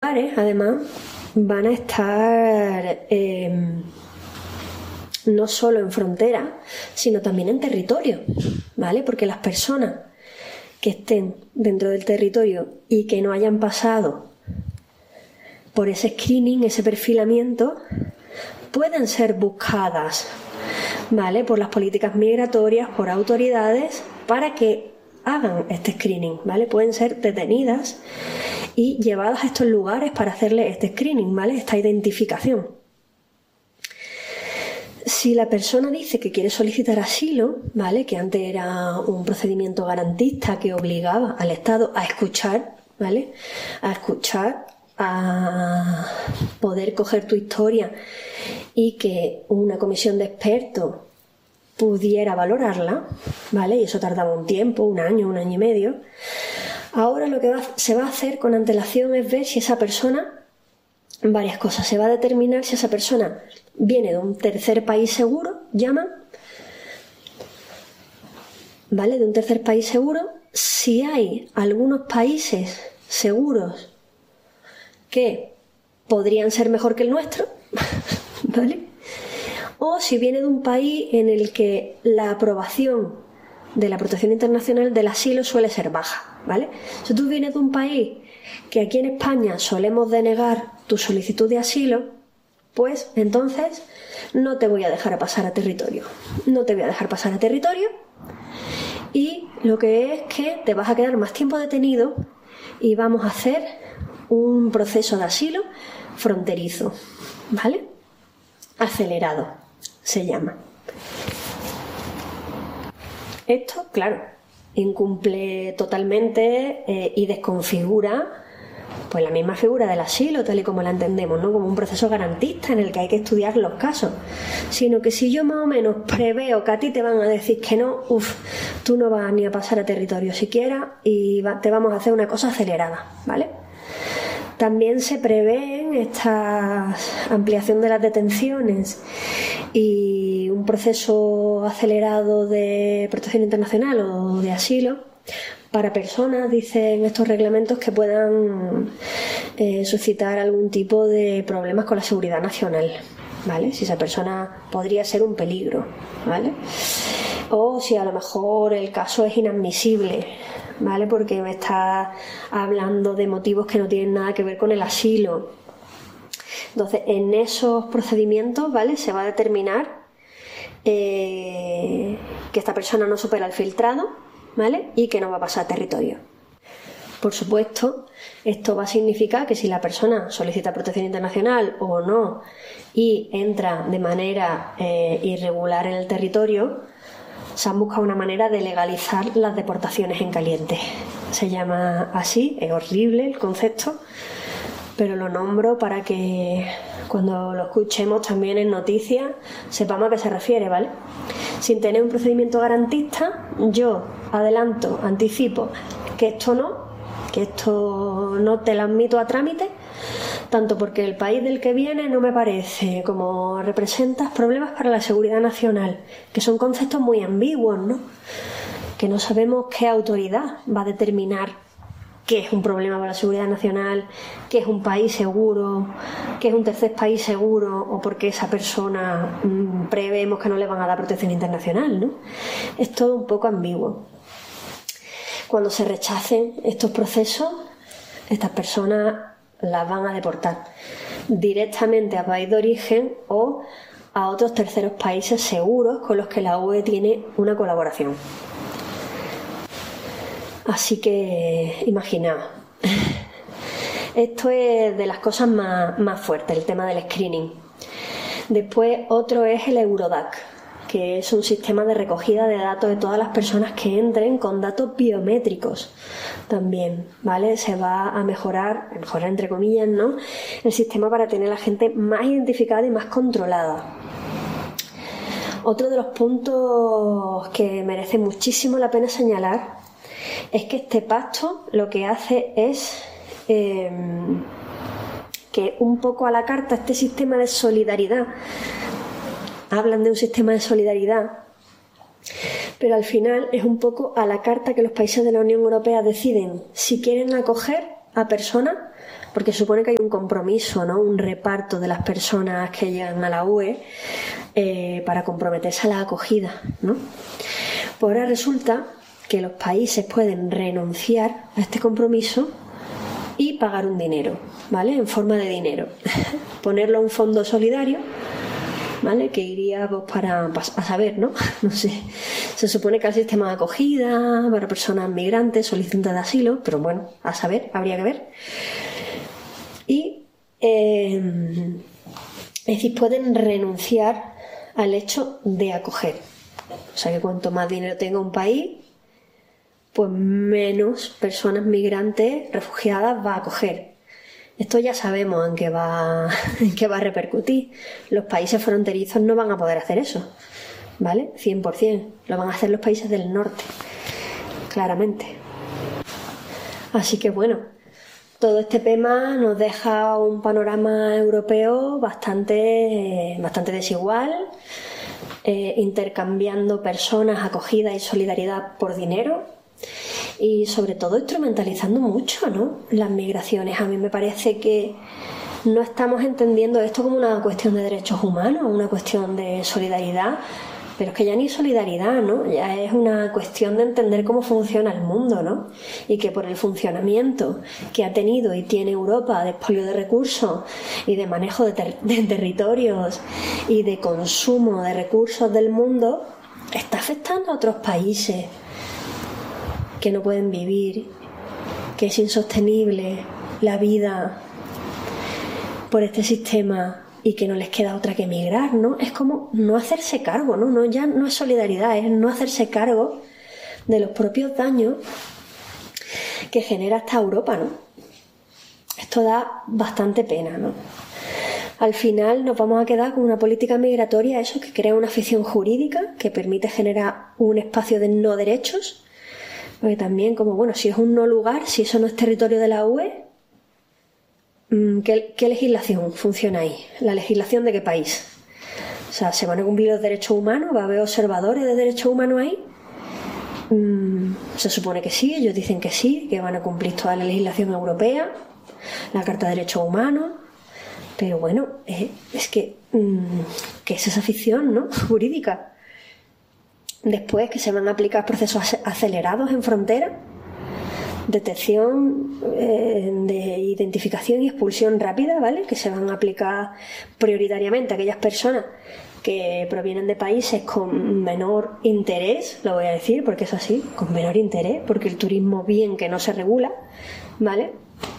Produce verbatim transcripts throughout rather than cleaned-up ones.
lugares, además, van a estar eh, no solo en frontera, sino también en territorio, ¿vale? Porque las personas que estén dentro del territorio y que no hayan pasado por ese screening, ese perfilamiento, pueden ser buscadas, ¿vale?, por las políticas migratorias, por autoridades, para que hagan este screening, ¿vale? Pueden ser detenidas y llevadas a estos lugares para hacerle este screening, ¿vale?, esta identificación. Si la persona dice que quiere solicitar asilo, ¿vale?, que antes era un procedimiento garantista que obligaba al Estado a escuchar, ¿vale?, a escuchar, a poder coger tu historia y que una comisión de expertos pudiera valorarla, ¿vale?, y eso tardaba un tiempo, un año, un año y medio. Ahora lo que va, se va a hacer con antelación es ver si esa persona, varias cosas, se va a determinar si esa persona viene de un tercer país seguro, llaman, ¿vale?, de un tercer país seguro, si hay algunos países seguros que podrían ser mejor que el nuestro, ¿vale?, o si viene de un país en el que la aprobación de la protección internacional del asilo suele ser baja, ¿vale? Si tú vienes de un país que aquí en España solemos denegar tu solicitud de asilo, pues entonces no te voy a dejar pasar a territorio. No te voy a dejar pasar a territorio y lo que es que te vas a quedar más tiempo detenido y vamos a hacer un proceso de asilo fronterizo, ¿vale? Acelerado se llama. Esto, claro, incumple totalmente eh, y desconfigura pues la misma figura del asilo tal y como la entendemos, ¿no?, como un proceso garantista en el que hay que estudiar los casos, sino que si yo más o menos preveo que a ti te van a decir que no, uff, tú no vas ni a pasar a territorio siquiera y va, te vamos a hacer una cosa acelerada, ¿vale? También se prevén esta ampliación de las detenciones y un proceso acelerado de protección internacional o de asilo para personas, dicen estos reglamentos, que puedan eh, suscitar algún tipo de problemas con la seguridad nacional, ¿vale? Si esa persona podría ser un peligro, ¿vale? O si a lo mejor el caso es inadmisible, ¿vale?, porque me está hablando de motivos que no tienen nada que ver con el asilo. Entonces, en esos procedimientos, ¿vale?, se va a determinar eh, que esta persona no supera el filtrado, ¿vale?, y que no va a pasar territorio. Por supuesto, esto va a significar que si la persona solicita protección internacional o no y entra de manera eh, irregular en el territorio, se han buscado una manera de legalizar las deportaciones en caliente. Se llama así, es horrible el concepto, pero lo nombro para que cuando lo escuchemos también en noticias sepamos a qué se refiere, ¿vale? Sin tener un procedimiento garantista, yo adelanto, anticipo que esto no, que esto no te lo admito a trámite, tanto porque el país del que viene no me parece, como representas problemas para la seguridad nacional, que son conceptos muy ambiguos, ¿no?, que no sabemos qué autoridad va a determinar qué es un problema para la seguridad nacional, qué es un país seguro, qué es un tercer país seguro, o por qué esa persona mmm, prevemos que no le van a dar protección internacional, ¿no? Es todo un poco ambiguo. Cuando se rechacen estos procesos, estas personas las van a deportar directamente a país de origen o a otros terceros países seguros con los que la U E tiene una colaboración. Así que imaginaos, esto es de las cosas más, más fuertes, el tema del screening. Después otro es el Eurodac, que es un sistema de recogida de datos de todas las personas que entren con datos biométricos también, ¿vale? Se va a mejorar, mejorar entre comillas, ¿no?, el sistema para tener a la gente más identificada y más controlada. Otro de los puntos que merece muchísimo la pena señalar es que este pacto lo que hace es eh, que un poco a la carta este sistema de solidaridad, hablan de un sistema de solidaridad, pero al final es un poco a la carta que los países de la Unión Europea deciden si quieren acoger a personas porque supone que hay un compromiso, ¿no? Un reparto de las personas que llegan a la U E eh, para comprometerse a la acogida, ¿no? Pues ahora resulta que los países pueden renunciar a este compromiso y pagar un dinero, ¿vale? En forma de dinero. Ponerlo a un fondo solidario, ¿vale? Que iría pues, para, a saber, ¿no? No sé. Se supone que el sistema de acogida para personas migrantes, solicitantes de asilo, pero bueno, a saber, habría que ver. Y eh, es decir, pueden renunciar al hecho de acoger. O sea que cuanto más dinero tenga un país, pues menos personas migrantes refugiadas va a acoger. Esto ya sabemos en qué va, en qué va a repercutir. Los países fronterizos no van a poder hacer eso, ¿vale? cien por ciento. Lo van a hacer los países del norte, claramente. Así que bueno, todo este tema nos deja un panorama europeo bastante, bastante desigual, eh, intercambiando personas, acogida y solidaridad por dinero. Y sobre todo instrumentalizando mucho, ¿no? Las migraciones. A mí me parece que no estamos entendiendo esto como una cuestión de derechos humanos, una cuestión de solidaridad, pero es que ya ni solidaridad, ¿no? Ya es una cuestión de entender cómo funciona el mundo, ¿no? Y que por el funcionamiento que ha tenido y tiene Europa de expolio de recursos y de manejo de, ter- de territorios y de consumo de recursos del mundo, está afectando a otros países que no pueden vivir, que es insostenible la vida por este sistema y que no les queda otra que emigrar, ¿no? Es como no hacerse cargo, ¿no? No, ya no es solidaridad, es no hacerse cargo de los propios daños que genera esta Europa, ¿no? Esto da bastante pena, ¿no? Al final nos vamos a quedar con una política migratoria, eso, que crea una ficción jurídica que permite generar un espacio de no derechos. Porque también, como bueno, si es un no lugar, si eso no es territorio de la U E, ¿qué, qué legislación funciona ahí? ¿La legislación de qué país? O sea, ¿se van a cumplir los derechos humanos? ¿Va a haber observadores de derechos humanos ahí? Mm, se supone que sí, ellos dicen que sí, que van a cumplir toda la legislación europea, la Carta de Derechos Humanos, pero bueno, eh, es que, mm, ¿qué es esa ficción, no? Jurídica. Después que se van a aplicar procesos acelerados en frontera, detección, eh, de identificación y expulsión rápida, ¿vale? Que se van a aplicar prioritariamente a aquellas personas que provienen de países con menor interés, lo voy a decir porque es así, con menor interés, porque el turismo bien que no se regula, ¿vale?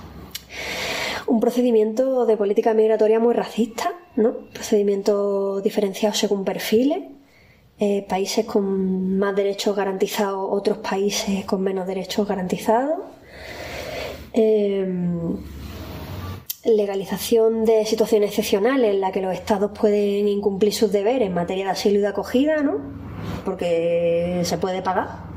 Un procedimiento de política migratoria muy racista, ¿no? Procedimientos diferenciados según perfiles. Eh, países con más derechos garantizados, otros países con menos derechos garantizados, eh, legalización de situaciones excepcionales en las que los estados pueden incumplir sus deberes en materia de asilo y de acogida, ¿no? Porque se puede pagar.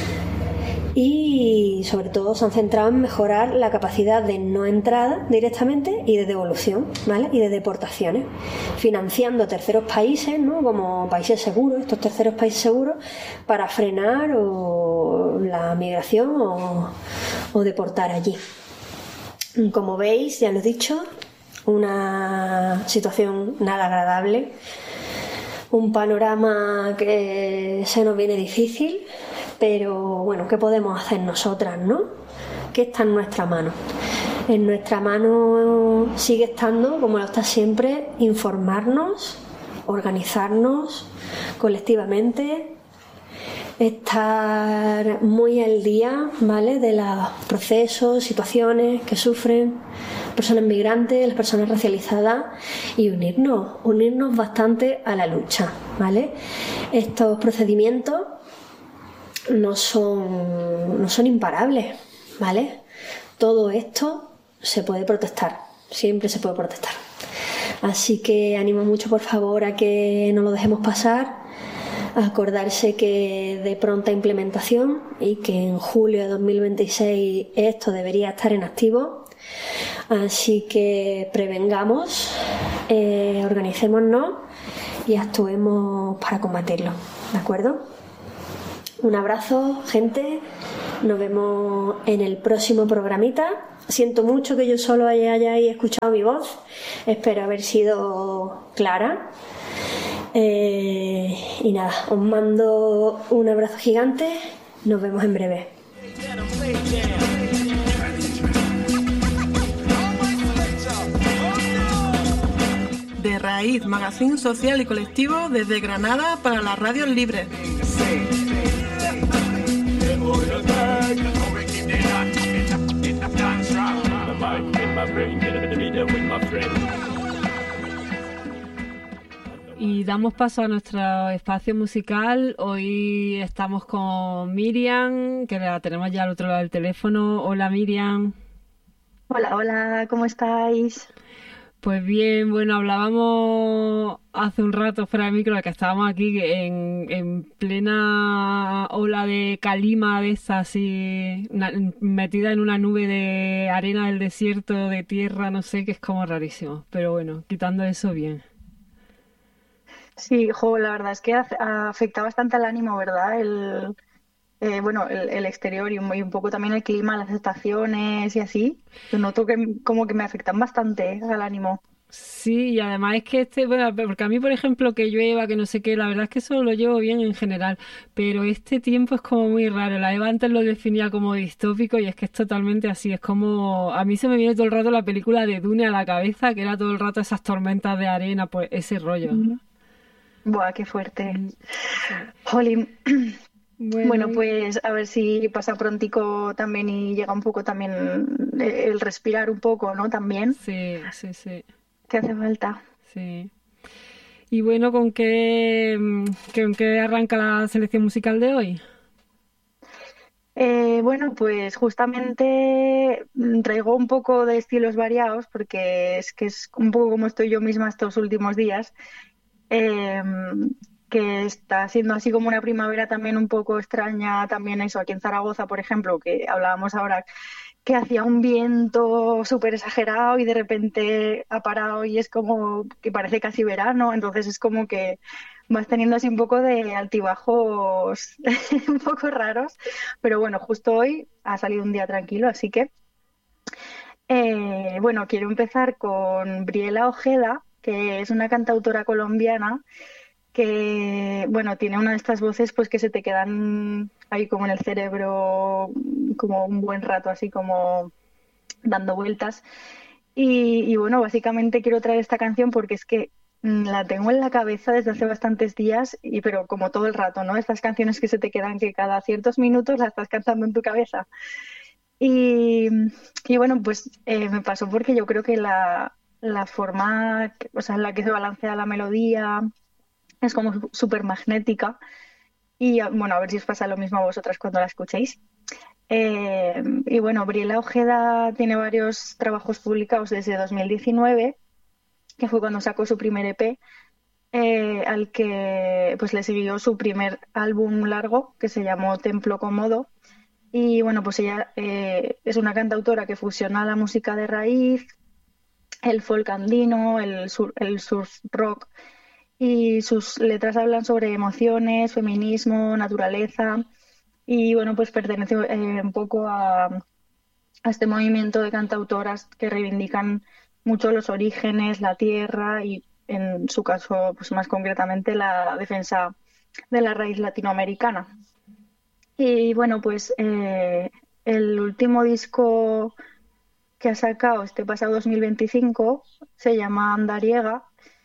Y sobre todo se han centrado en mejorar la capacidad de no entrada directamente y de devolución, ¿vale? Y de deportaciones, financiando terceros países, ¿no? Como países seguros, estos terceros países seguros, para frenar o la migración o, o deportar allí. Como veis, ya lo he dicho, una situación nada agradable, un panorama que se nos viene difícil. Pero bueno, ¿qué podemos hacer nosotras, no? ¿Qué está en nuestra mano? En nuestra mano sigue estando, como lo está siempre, informarnos, organizarnos colectivamente, estar muy al día, ¿vale? De los procesos, situaciones que sufren personas migrantes, las personas racializadas, y unirnos, unirnos bastante a la lucha, ¿vale? Estos procedimientos no son, no son imparables, ¿vale? Todo esto se puede protestar, siempre se puede protestar. Así que animo mucho, por favor, a que no lo dejemos pasar, a acordarse que de pronta implementación y que en julio de dos mil veintiséis esto debería estar en activo. Así que prevengamos, eh, organicémonos y actuemos para combatirlo, ¿de acuerdo? Un abrazo, gente. Nos vemos en el próximo programita. siento mucho que yo solo haya- hayáis escuchado mi voz. Espero haber sido clara. Eh, y nada, os mando un abrazo gigante. Nos vemos en breve. De Raíz, magazín social y colectivo desde Granada para las radios libres. Y damos paso a nuestro espacio musical. Hoy estamos con Miriam, que la tenemos ya al otro lado del teléfono. Hola, Miriam. Hola, hola, ¿cómo estáis? Pues bien, bueno, hablábamos hace un rato fuera de micro de que estábamos aquí en, en plena ola de calima de esa, así, una- metida en una nube de arena del desierto, de tierra, no sé, que es como rarísimo. Pero bueno, quitando eso, bien. Sí, jo, la verdad es que af- afecta bastante al ánimo, ¿verdad? El, eh, bueno, el, el exterior y un, y un poco también el clima, las estaciones y así. Yo noto que m- como que me afectan bastante al ánimo. Sí, y además es que este, bueno, porque a mí, por ejemplo, que llueva, que no sé qué, la verdad es que eso lo llevo bien en general, pero este tiempo es como muy raro. La Eva antes lo definía como distópico y es que es totalmente así. Es como, a mí se me viene todo el rato la película de Dune a la cabeza, que era todo el rato esas tormentas de arena, pues ese rollo. Mm. Buah, qué fuerte. Mm, sí. Jolín. Bueno, Bueno, y- pues a ver si pasa prontico también y llega un poco también eh, el respirar un poco, ¿no? También, sí, sí, sí, que hace falta. sí. Y bueno, ¿con qué, mm, con qué arranca la selección musical de hoy? Eh, bueno, pues justamente mm, traigo un poco de estilos variados porque es que es un poco como estoy yo misma estos últimos días, eh, que está siendo así como una primavera también un poco extraña, también eso, aquí en Zaragoza, por ejemplo, que hablábamos ahora, que hacía un viento súper exagerado y de repente ha parado y es como que parece casi verano, entonces es como que vas teniendo así un poco de altibajos un poco raros, pero bueno, justo hoy ha salido un día tranquilo, así que eh, bueno, quiero empezar con Briela Ojeda, que es una cantautora colombiana que, bueno, tiene una de estas voces pues que se te quedan ahí como en el cerebro como un buen rato, así como dando vueltas. Y, y bueno, básicamente quiero traer esta canción porque es que mm, la tengo en la cabeza desde hace bastantes días, y, pero como todo el rato, ¿no? Estas canciones que se te quedan que cada ciertos minutos la estás cantando en tu cabeza. Y, y bueno, pues eh, me pasó porque yo creo que la, la forma, que- o sea, en la que se balancea la melodía es como sú- súper magnética. Y ah, bueno, a ver si os pasa lo mismo a vosotras cuando la escuchéis. Eh, y bueno, Briela Ojeda tiene varios trabajos publicados desde dos mil diecinueve, que fue cuando sacó su primer E P, eh, al que pues le siguió su primer álbum largo que se llamó Templo Cómodo. Y bueno, pues ella eh, es una cantautora que fusiona la música de raíz, el folk andino, el, sur- el surf rock, y sus letras hablan sobre emociones, feminismo, naturaleza. Y bueno, pues pertenece eh, un poco a, a este movimiento de cantautoras que reivindican mucho los orígenes, la tierra y, en su caso, pues más concretamente, la defensa de la raíz latinoamericana. Y bueno, pues eh, el último disco que ha sacado este pasado dos mil veinticinco se llama Andariega,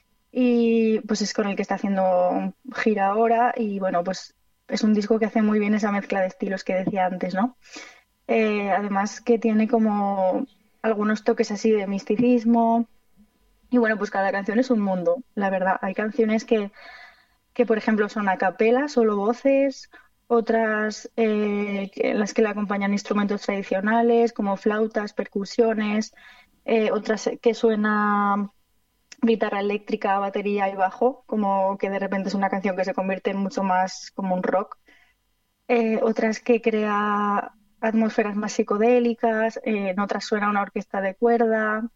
y pues es con el que está haciendo gira ahora, y bueno, pues es un disco que hace muy bien esa mezcla de estilos que decía antes, ¿no? Eh, además que tiene como algunos toques así de misticismo, y bueno, pues cada canción es un mundo, la verdad. Hay canciones que, que por ejemplo, son a capela, solo voces, otras eh, que- en las que le acompañan instrumentos tradicionales como flautas, percusiones, eh, otras que suena guitarra eléctrica, batería y bajo, como que de repente es una canción que se convierte en mucho más como un rock. Eh, otras que crea atmósferas más psicodélicas, eh, en otras suena una orquesta de cuerda.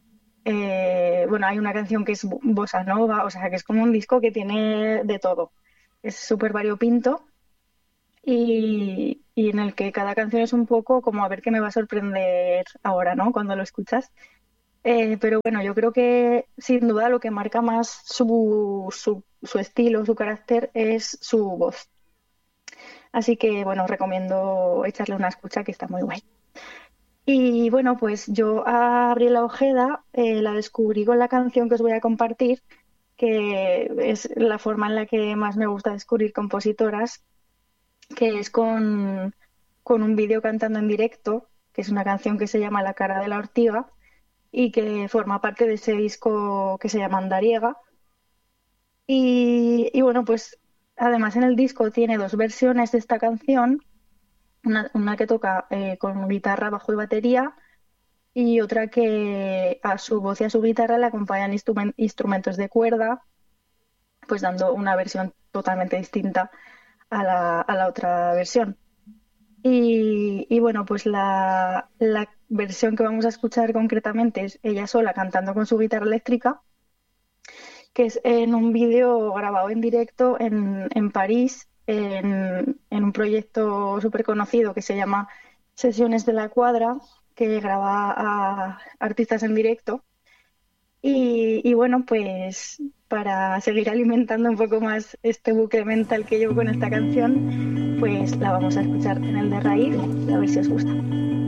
Eh, bueno, hay una canción que es bo- bossa nova, o sea que es como un disco que tiene de todo. Es súper variopinto. y, y en el que cada canción es un poco como a ver qué me va a sorprender ahora, ¿no? Cuando lo escuchas. Eh, pero bueno, yo creo que sin duda lo que marca más su, su, su estilo, su carácter es su voz. Así que bueno, os recomiendo echarle una escucha que está muy guay. Y bueno, pues yo a Gabriela Ojeda eh, la descubrí con la canción que os voy a compartir, que es la forma en la que más me gusta descubrir compositoras, que es con, con un vídeo cantando en directo, que es una canción que se llama La cara de la ortiga y que forma parte de ese disco que se llama Andariega. Y, y bueno, pues además en el disco tiene dos versiones de esta canción, una, una que toca eh, con guitarra, bajo y batería, y otra que a su voz y a su guitarra le acompañan instrumen- instrumentos de cuerda, pues dando una versión totalmente distinta a la, a la otra versión. Y, y bueno, pues la, la versión que vamos a escuchar concretamente es ella sola cantando con su guitarra eléctrica, que es en un vídeo grabado en directo en, en París, en, en un proyecto súper conocido que se llama Sesiones de la Cuadra, que graba a artistas en directo. Y, y bueno, pues para seguir alimentando un poco más este bucle mental que llevo con esta canción, pues la vamos a escuchar en el de raíz, a ver si os gusta.